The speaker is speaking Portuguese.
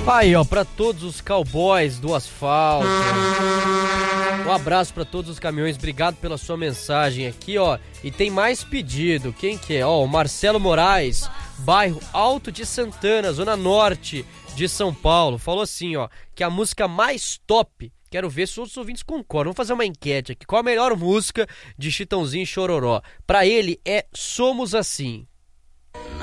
Aí, ó, pra todos os cowboys do asfalto. Um abraço pra todos os caminhões, obrigado pela sua mensagem aqui, ó. E tem mais pedido, quem que é? Ó, o Marcelo Moraes, bairro Alto de Santana, zona norte de São Paulo. Falou assim, ó, que a música mais top, quero ver se outros ouvintes concordam. Vamos fazer uma enquete aqui. Qual a melhor música de Chitãozinho e Chororó? Pra ele é Somos Assim.